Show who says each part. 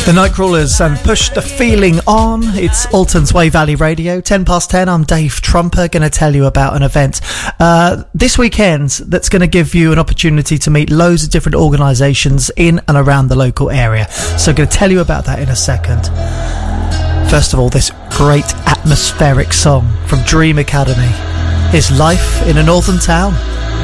Speaker 1: The Nightcrawlers and Push the Feeling On. It's Alton's Way Valley Radio. 10 past 10. I'm Dave Trumper, going to tell you about an event this weekend that's going to give you an opportunity to meet loads of different organisations in and around the local area. So I'm going to tell you about that in a second. First of all, this great atmospheric song from Dream Academy is Life in a Northern Town.